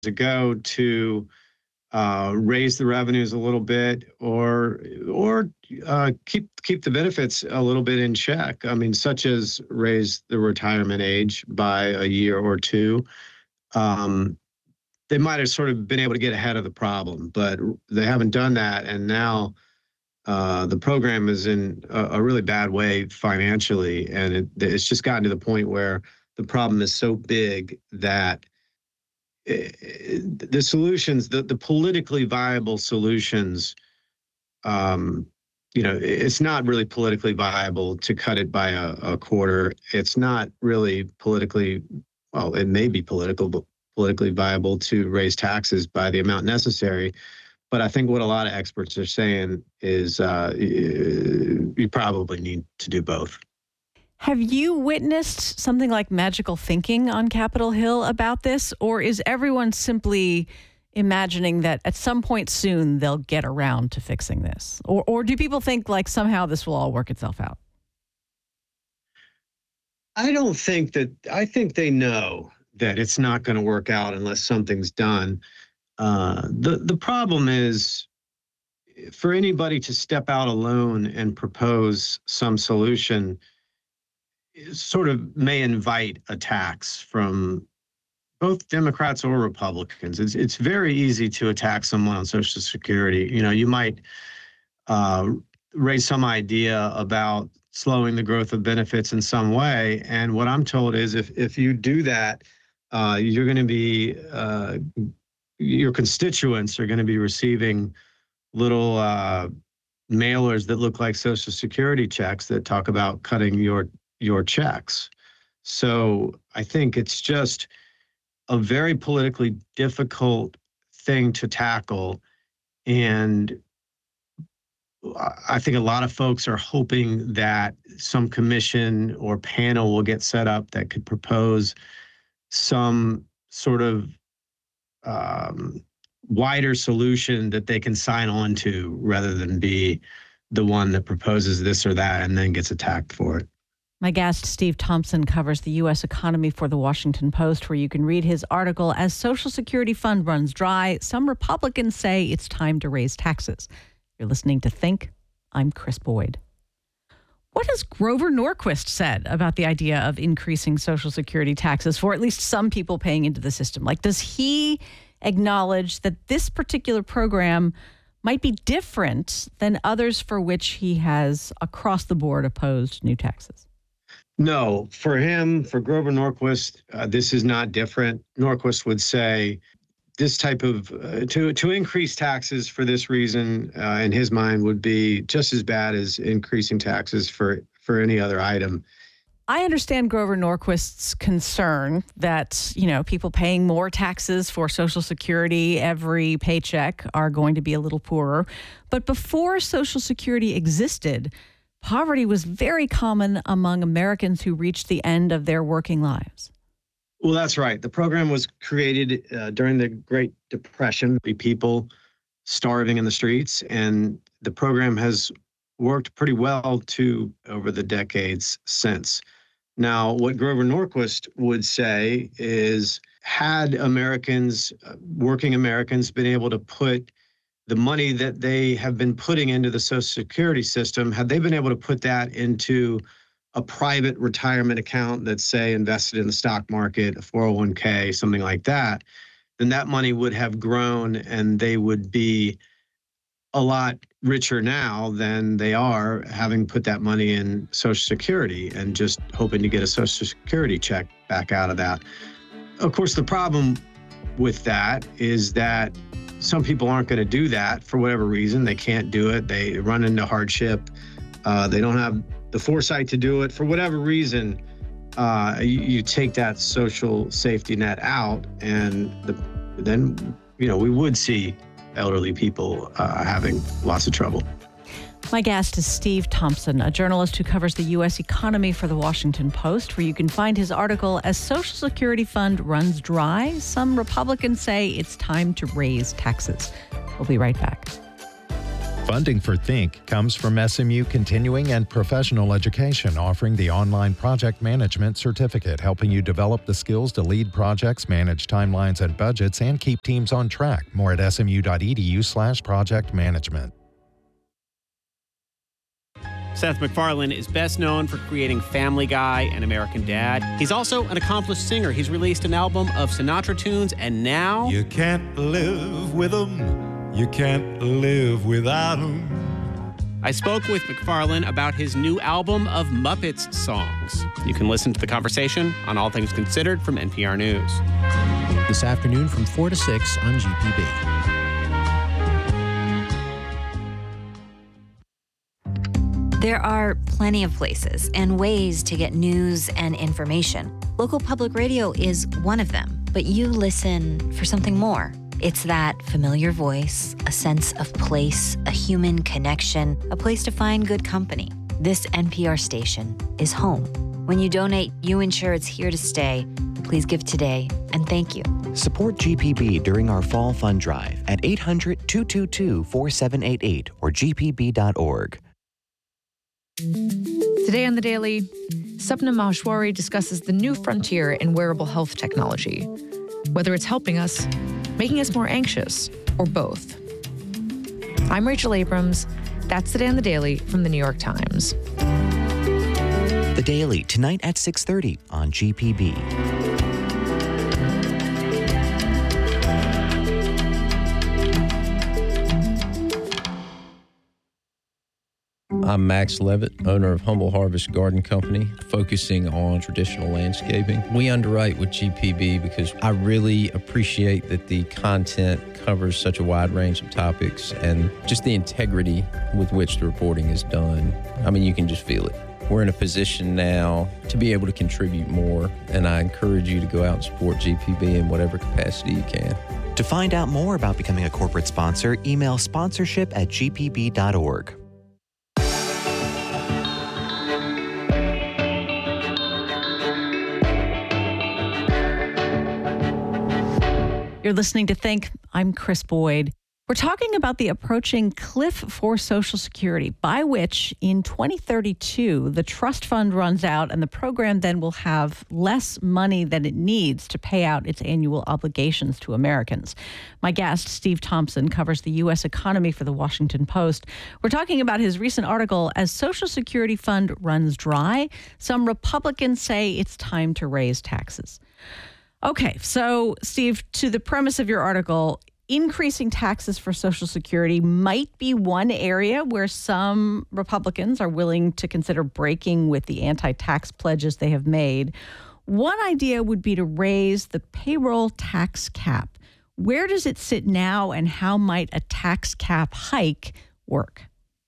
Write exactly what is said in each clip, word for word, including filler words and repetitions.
ago to uh, raise the revenues a little bit, or or uh, keep keep the benefits a little bit in check. I mean, such as raise the retirement age by a year or two. Um, they might have sort of been able to get ahead of the problem, but they haven't done that, and now uh, the program is in a, a really bad way financially, and it, it's just gotten to the point where the problem is so big that the solutions, the, the politically viable solutions, um, you know, it's not really politically viable to cut it by a, a quarter. It's not really politically, well, it may be political, but politically viable to raise taxes by the amount necessary. But I think what a lot of experts are saying is uh, you probably need to do both. Have you witnessed something like magical thinking on Capitol Hill about this, or is everyone simply imagining that at some point soon they'll get around to fixing this? Or, or do people think like somehow this will all work itself out? I don't think that, I think they know that it's not going to work out unless something's done. Uh, the, the problem is for anybody to step out alone and propose some solution sort of may invite attacks from both Democrats or Republicans. It's it's very easy to attack someone on Social Security. You know, you might uh, raise some idea about slowing the growth of benefits in some way, and what I'm told is if if you do that, uh, you're going to be uh, your constituents are going to be receiving little uh, mailers that look like Social Security checks that talk about cutting your your checks. So I think it's just a very politically difficult thing to tackle. And I think a lot of folks are hoping that some commission or panel will get set up that could propose some sort of um, wider solution that they can sign on to rather than be the one that proposes this or that and then gets attacked for it. My guest, Steve Thompson, covers the U S economy for The Washington Post, where you can read his article, As Social Security Fund Runs Dry, Some Republicans Say It's Time to Raise Taxes. You're listening to Think. I'm Chris Boyd. What has Grover Norquist said about the idea of increasing Social Security taxes for at least some people paying into the system? Like, does he acknowledge that this particular program might be different than others for which he has across the board opposed new taxes? No, for him, for Grover Norquist, uh, this is not different. Norquist would say this type of, uh, to, to increase taxes for this reason, uh, in his mind, would be just as bad as increasing taxes for, for any other item. I understand Grover Norquist's concern that, you know, people paying more taxes for Social Security every paycheck are going to be a little poorer. But before Social Security existed, poverty was very common among Americans who reached the end of their working lives. Well, that's right. The program was created uh, during the Great Depression, people starving in the streets, and the program has worked pretty well too over the decades since. Now, what Grover Norquist would say is, had Americans, uh, working Americans, been able to put the money that they have been putting into the Social Security system, had they been able to put that into a private retirement account that's, say, invested in the stock market, a four oh one k, something like that, then that money would have grown and they would be a lot richer now than they are having put that money in Social Security and just hoping to get a Social Security check back out of that. Of course, the problem with that is that some people aren't going to do that for whatever reason. They can't do it. They run into hardship. Uh, they don't have the foresight to do it. For whatever reason, uh, you, you take that social safety net out, and the, then, you know, we would see elderly people uh, having lots of trouble. My guest is Steve Thompson, a journalist who covers the U S economy for The Washington Post, where you can find his article, As Social Security Fund Runs Dry, Some Republicans Say It's Time to Raise Taxes. We'll be right back. Funding for Think comes from S M U Continuing and Professional Education, offering the online project management certificate, helping you develop the skills to lead projects, manage timelines and budgets, and keep teams on track. More at smu.edu slash project management. Seth MacFarlane is best known for creating Family Guy and American Dad. He's also an accomplished singer. He's released an album of Sinatra tunes, and now... You can't live with them. You can't live without them. I spoke with MacFarlane about his new album of Muppets songs. You can listen to the conversation on All Things Considered from N P R News. This afternoon from four to six on G P B. There are plenty of places and ways to get news and information. Local public radio is one of them, but you listen for something more. It's that familiar voice, a sense of place, a human connection, a place to find good company. This N P R station is home. When you donate, you ensure it's here to stay. Please give today, and thank you. Support G P B during our Fall Fund Drive at eight hundred, two two two, four seven eight eight or g p b dot org. Today on The Daily, Sapna Maheshwari discusses the new frontier in wearable health technology, whether it's helping us, making us more anxious, or both. I'm Rachel Abrams. That's Today on The Daily from The New York Times. The Daily, tonight at six thirty on G P B. I'm Max Levitt, owner of Humble Harvest Garden Company, focusing on traditional landscaping. We underwrite with G P B because I really appreciate that the content covers such a wide range of topics and just the integrity with which the reporting is done. I mean, you can just feel it. We're in a position now to be able to contribute more, and I encourage you to go out and support G P B in whatever capacity you can. To find out more about becoming a corporate sponsor, email sponsorship at g p b dot org. You're listening to Think. I'm Chris Boyd. We're talking about the approaching cliff for Social Security, by which in twenty thirty-two, the trust fund runs out and the program then will have less money than it needs to pay out its annual obligations to Americans. My guest, Steve Thompson, covers the U S economy for the Washington Post. We're talking about his recent article, As Social Security Fund Runs Dry, Some Republicans Say It's Time to Raise Taxes. Okay, so Steve, to the premise of your article, increasing taxes for Social Security might be one area where some Republicans are willing to consider breaking with the anti-tax pledges they have made. One idea would be to raise the payroll tax cap. Where does it sit now, and how might a tax cap hike work?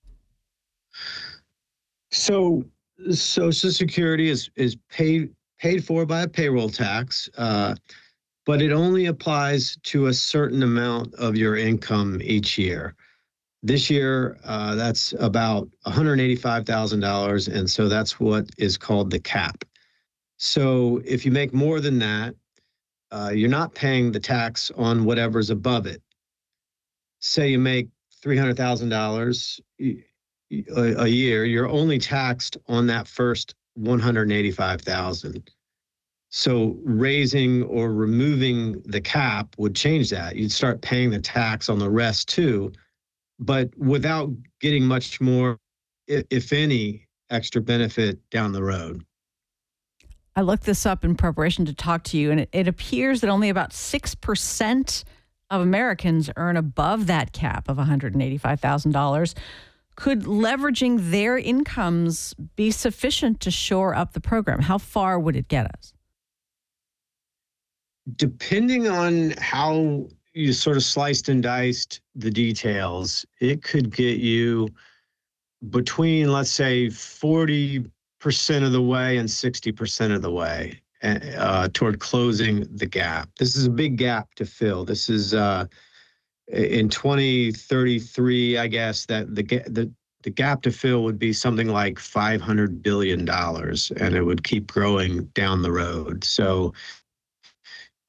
So Social Security is is paid paid for by a payroll tax, uh, but it only applies to a certain amount of your income each year. This year, uh, that's about one hundred eighty-five thousand dollars, and so that's what is called the cap. So if you make more than that, uh, you're not paying the tax on whatever's above it. Say you make three hundred thousand dollars a, a year, you're only taxed on that first one hundred eighty-five thousand dollars. So raising or removing the cap would change that. You'd start paying the tax on the rest too, but without getting much more, if any, extra benefit down the road. I looked this up in preparation to talk to you, and it, it appears that only about six percent of Americans earn above that cap of one hundred eighty-five thousand dollars. Could leveraging their incomes be sufficient to shore up the program? How far would it get us? Depending on how you sort of sliced and diced the details, it could get you between, let's say, forty percent of the way and sixty percent of the way uh, toward closing the gap. This is a big gap to fill. This is uh, in twenty thirty-three, I guess, that the, the, the gap to fill would be something like five hundred billion dollars, and it would keep growing down the road. So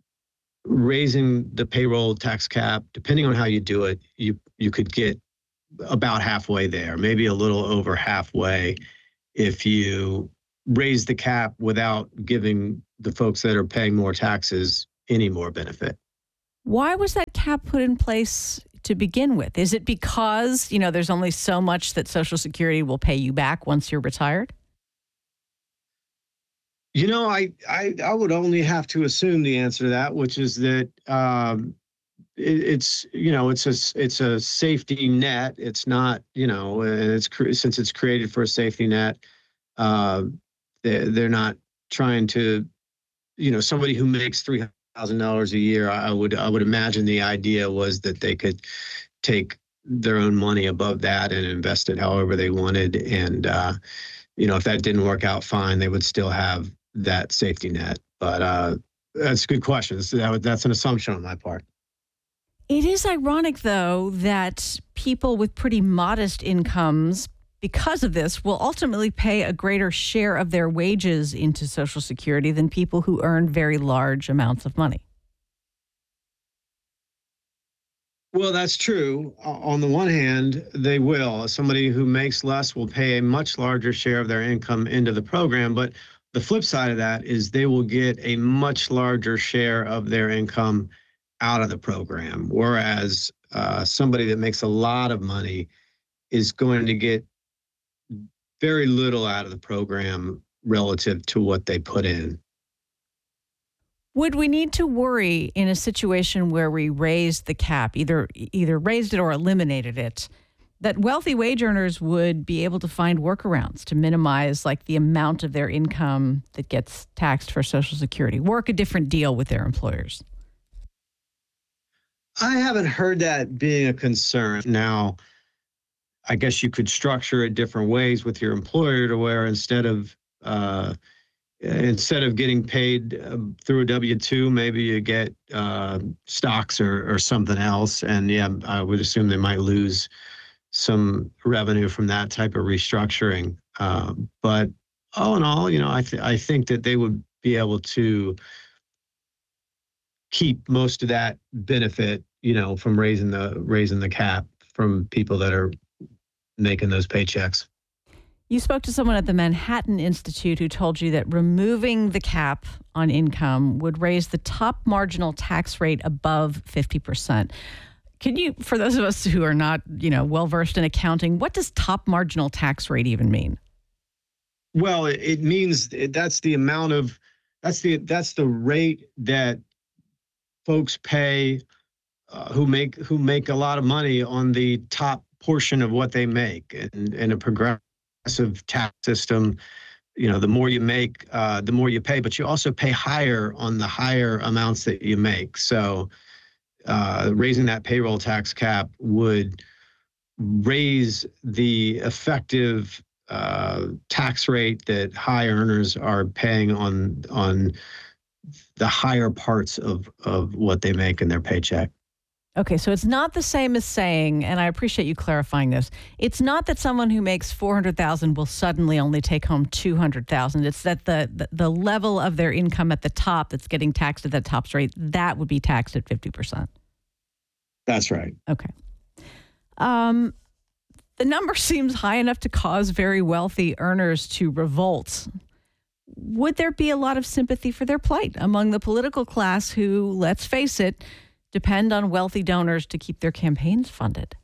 raising the payroll tax cap, depending on how you do it, you you could get about halfway there, maybe a little over halfway if you raise the cap without giving the folks that are paying more taxes any more benefit. Why was that cap put in place to begin with? Is it because, you know, there's only so much that Social Security will pay you back once you're retired? You know, I, I, I would only have to assume the answer to that, which is that um, it, it's, you know, it's a, it's a safety net. It's not, you know, and it's since it's created for a safety net, uh, they're, they're not trying to, you know, somebody who makes three thousand dollars a year, I would, I would imagine the idea was that they could take their own money above that and invest it however they wanted. And, uh, you know, if that didn't work out fine, they would still have that safety net. But uh, that's a good question. So that, that's an assumption on my part. It is ironic, though, that people with pretty modest incomes, because of this, will ultimately pay a greater share of their wages into Social Security than people who earn very large amounts of money. Well, that's true. On the one hand, they will. Somebody who makes less will pay a much larger share of their income into the program. But the flip side of that is they will get a much larger share of their income out of the program, whereas uh, somebody that makes a lot of money is going to get very little out of the program relative to what they put in. Would we need to worry in a situation where we raised the cap, either either raised it or eliminated it, that wealthy wage earners would be able to find workarounds to minimize like the amount of their income that gets taxed for Social Security, work a different deal with their employers? I haven't heard that being a concern. Now, I guess you could structure it different ways with your employer to where instead of uh, instead of getting paid uh, through a W two, maybe you get uh, stocks or, or something else. And yeah, I would assume they might lose some revenue from that type of restructuring. Uh, but all in all, you know, I th- I think that they would be able to keep most of that benefit, you know, from raising the raising the cap from people that are making those paychecks. You spoke to someone at the Manhattan Institute who told you that removing the cap on income would raise the top marginal tax rate above fifty percent. Can you, for those of us who are not, you know, well-versed in accounting, what does top marginal tax rate even mean? Well, it, it means that's the amount of, that's the, that's the rate that folks pay uh, who make, who make a lot of money on the top portion of what they make. And in a progressive tax system, you know, the more you make, uh, the more you pay, but you also pay higher on the higher amounts that you make. So uh, raising that payroll tax cap would raise the effective uh, tax rate that high earners are paying on on the higher parts of, of what they make in their paycheck. Okay, so it's not the same as saying, and I appreciate you clarifying this, it's not that someone who makes four hundred thousand dollars will suddenly only take home two hundred thousand dollars. It's that the, the the level of their income at the top that's getting taxed at that top rate, that would be taxed at fifty percent. That's right. Okay. Um, the number seems high enough to cause very wealthy earners to revolt. Would there be a lot of sympathy for their plight among the political class who, let's face it, depend on wealthy donors to keep their campaigns funded?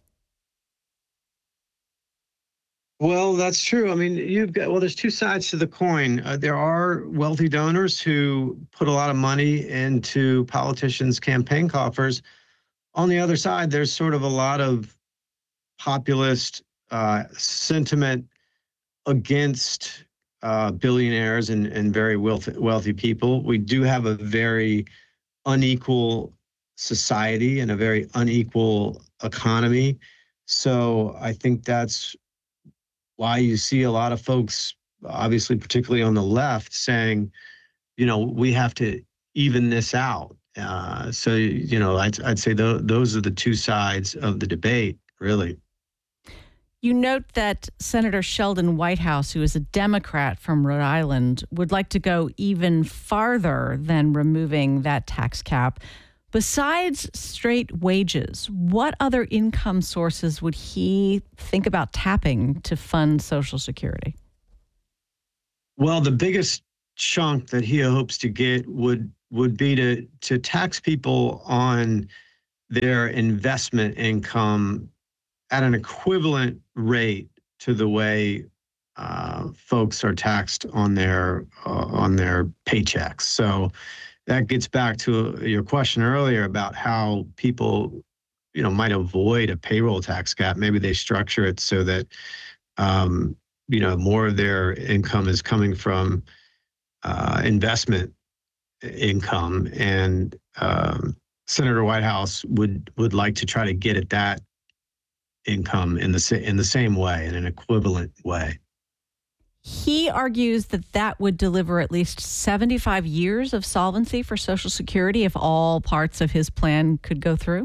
Well, that's true. I mean, you've got, well, there's two sides to the coin. Uh, there are wealthy donors who put a lot of money into politicians' campaign coffers. On the other side, there's sort of a lot of populist uh, sentiment against uh, billionaires and, and very wealthy, wealthy people. We do have a very unequal society and a very unequal economy. So I think that's why you see a lot of folks, obviously, particularly on the left, saying, you know, we have to even this out. Uh, so, you know, I'd, I'd say th- those are the two sides of the debate, really. You note that Senator Sheldon Whitehouse, who is a Democrat from Rhode Island, would like to go even farther than removing that tax cap. Besides straight wages, what other income sources would he think about tapping to fund Social Security? Well, the biggest chunk that he hopes to get would would be to to tax people on their investment income at an equivalent rate to the way uh, folks are taxed on their uh, on their paychecks. So that gets back to your question earlier about how people, you know, might avoid a payroll tax gap. Maybe they structure it so that, um, you know, more of their income is coming from uh, investment income, and um, Senator Whitehouse would would like to try to get at that income in the sa- in the same way, in an equivalent way. He argues that that would deliver at least seventy-five years of solvency for Social Security if all parts of his plan could go through.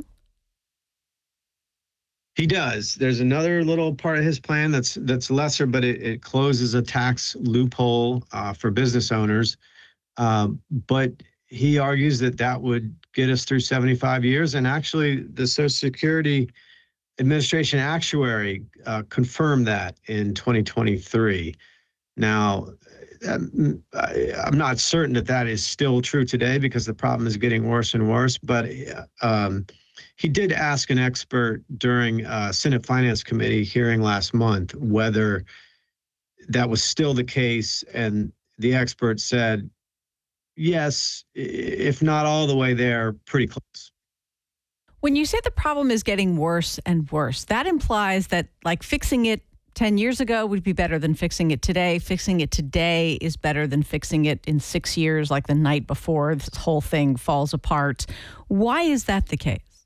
He does. There's another little part of his plan that's that's lesser, but it, it closes a tax loophole uh, for business owners. Um, but he argues that that would get us through seventy-five years. And actually, the Social Security Administration actuary uh, confirmed that in twenty twenty-three. Now, um, I, I'm not certain that that is still true today because the problem is getting worse and worse. But um, he did ask an expert during a Senate Finance Committee hearing last month whether that was still the case. And the expert said, yes, if not all the way there, pretty close. When you say the problem is getting worse and worse, that implies that like fixing it ten years ago would be better than fixing it today. Fixing it today is better than fixing it in six years, like the night before this whole thing falls apart. Why is that the case?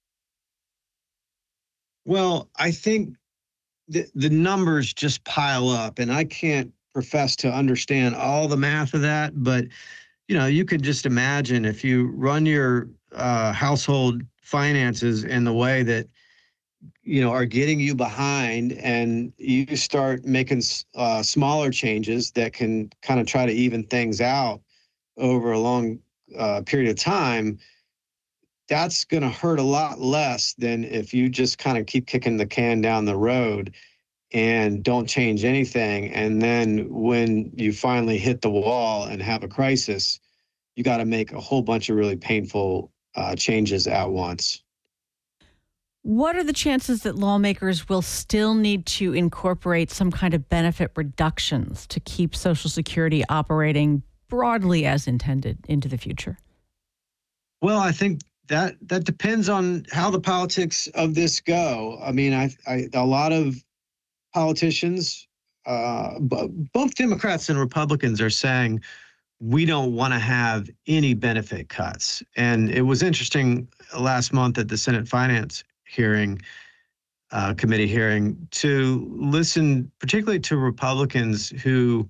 Well, I think the, the numbers just pile up, and I can't profess to understand all the math of that, but you know, you could just imagine if you run your uh, household finances in the way that, you know, are getting you behind, and you start making uh, smaller changes that can kind of try to even things out over a long uh, period of time, that's going to hurt a lot less than if you just kind of keep kicking the can down the road and don't change anything. And then when you finally hit the wall and have a crisis, you got to make a whole bunch of really painful uh, changes at once. What are the chances that lawmakers will still need to incorporate some kind of benefit reductions to keep Social Security operating broadly as intended into the future? Well, I think that that depends on how the politics of this go. I mean, I, I a lot of politicians, uh, b- both Democrats and Republicans, are saying we don't want to have any benefit cuts. And it was interesting last month at the Senate Finance hearing, uh, committee hearing, to listen particularly to Republicans who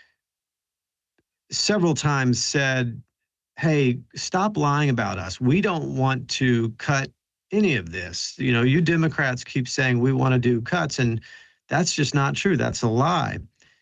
several times said, hey, stop lying about us. We don't want to cut any of this. You know, you Democrats keep saying we want to do cuts, and that's just not true. That's a lie.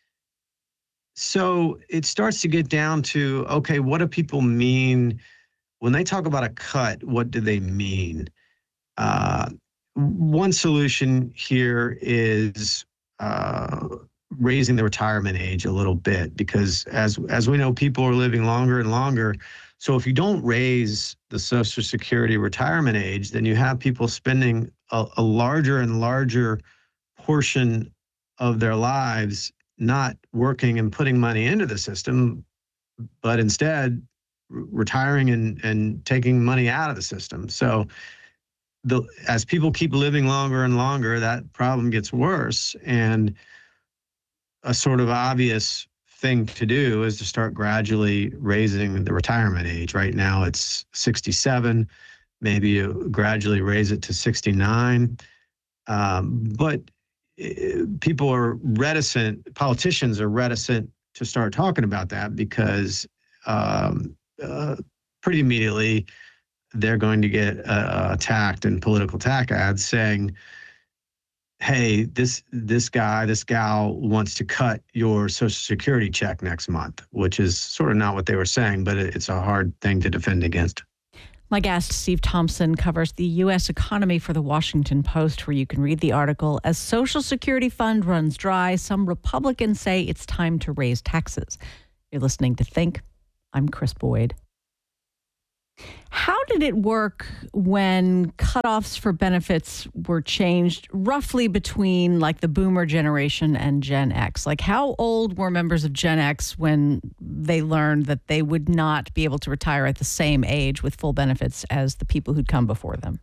So it starts to get down to, okay, what do people mean when they talk about a cut? What do they mean? Uh, one solution here is uh, raising the retirement age a little bit, because as as we know, people are living longer and longer. So if you don't raise the Social Security retirement age, then you have people spending a, a larger and larger portion of their lives not working and putting money into the system, but instead retiring and, and taking money out of the system. So the as people keep living longer and longer, that problem gets worse. And a sort of obvious thing to do is to start gradually raising the retirement age. Right now it's sixty-seven, maybe you gradually raise it to sixty-nine. Um, but people are reticent, politicians are reticent to start talking about that because um, uh, pretty immediately they're going to get uh, attacked in political attack ads saying, hey, this this guy, this gal wants to cut your Social Security check next month, which is sort of not what they were saying, but it's a hard thing to defend against. My guest, Steve Thompson, covers the U S economy for the Washington Post, where you can read the article, As Social Security Fund Runs Dry, Some Republicans Say It's Time to Raise Taxes. You're listening to Think. I'm Chris Boyd. How did it work when cutoffs for benefits were changed roughly between like the boomer generation and Gen X? Like how old were members of Gen X when they learned that they would not be able to retire at the same age with full benefits as the people who'd come before them?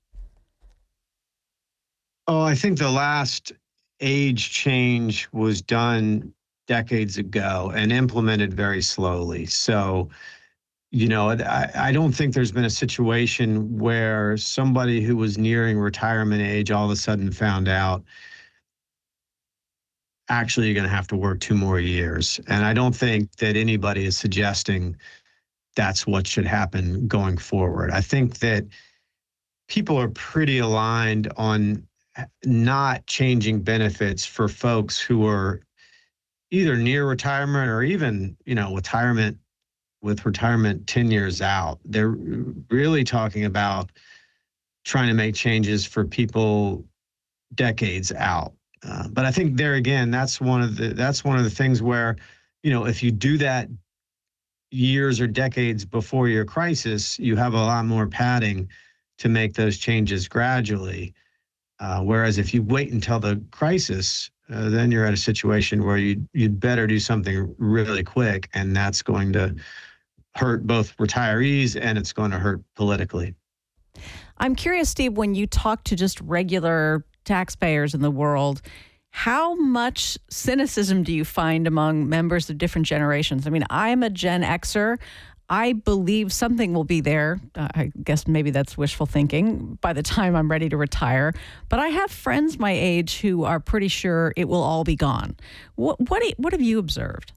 Oh, I think the last age change was done decades ago and implemented very slowly. So You know, I, I don't think there's been a situation where somebody who was nearing retirement age all of a sudden found out, actually, you're going to have to work two more years. And I don't think that anybody is suggesting that's what should happen going forward. I think that people are pretty aligned on not changing benefits for folks who are either near retirement or even, you know, retirement with retirement ten years out. They're really talking about trying to make changes for people decades out. Uh, but I think there again, that's one of the that's one of the things where, you know, if you do that years or decades before your crisis, you have a lot more padding to make those changes gradually. Uh, whereas if you wait until the crisis, uh, then you're at a situation where you you'd better do something really quick, and that's going to hurt both retirees and it's going to hurt politically. I'm curious, Steve, when you talk to just regular taxpayers in the world, how much cynicism do you find among members of different generations? I mean, I'm a Gen Xer. I believe something will be there. Uh, I guess maybe that's wishful thinking by the time I'm ready to retire. But I have friends my age who are pretty sure it will all be gone. What what, do you, what have you observed?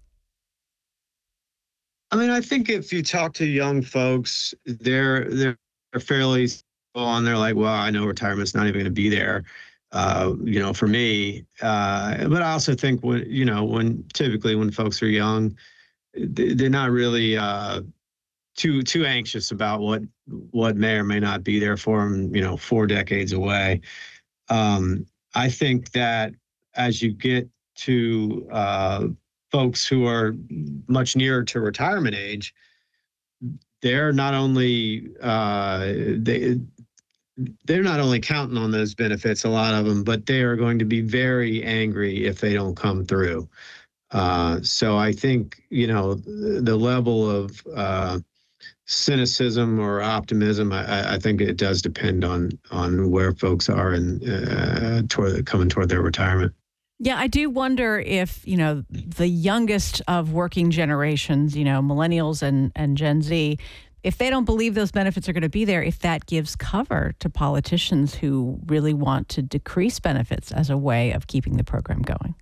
I mean, I think if you talk to young folks, they're they're fairly on. They're like, well, I know retirement's not even going to be there, uh, you know, for me. Uh, but I also think when you know when typically when folks are young, they're not really uh, too too anxious about what what may or may not be there for them. You know, four decades away. Um, I think that as you get to uh, folks who are much nearer to retirement age, they're not only uh, they they're not only counting on those benefits, a lot of them, but they are going to be very angry if they don't come through. Uh, so I think you know the, the level of uh, cynicism or optimism. I, I think it does depend on on where folks are and uh, toward coming toward their retirement. Yeah, I do wonder if, you know, the youngest of working generations, you know, millennials and, and Gen Z, if they don't believe those benefits are going to be there, if that gives cover to politicians who really want to decrease benefits as a way of keeping the program going.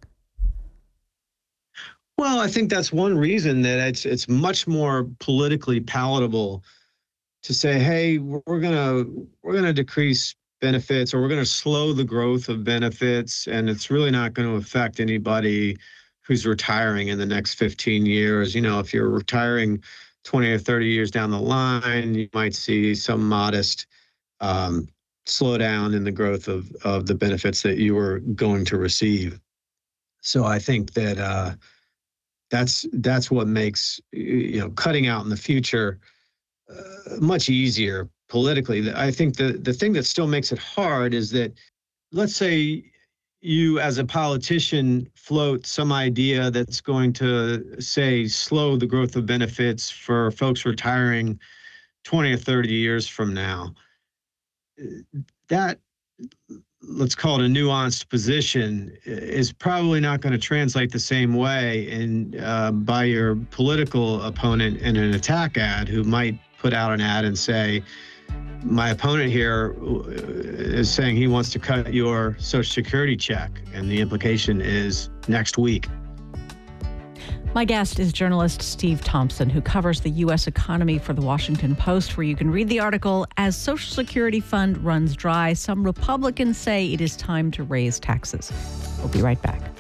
Well, I think that's one reason that it's it's much more politically palatable to say, hey, we're gonna we're gonna decrease benefits, or we're going to slow the growth of benefits, and it's really not going to affect anybody who's retiring in the next fifteen years. You know, if you're retiring twenty or thirty years down the line, you might see some modest um, slowdown in the growth of, of the benefits that you were going to receive. So I think that uh, that's that's what makes, you know, cutting out in the future uh, much easier politically. I think the, the thing that still makes it hard is that, let's say you as a politician float some idea that's going to, say, slow the growth of benefits for folks retiring twenty or thirty years from now. That, let's call it a nuanced position, is probably not going to translate the same way in, uh, by your political opponent in an attack ad, who might put out an ad and say, my opponent here is saying he wants to cut your Social Security check, and the implication is next week. My guest is journalist Steve Thompson, who covers the U S economy for the Washington Post, where you can read the article, As Social Security Fund Runs Dry, Some Republicans Say It Is Time to Raise Taxes. We'll be right back.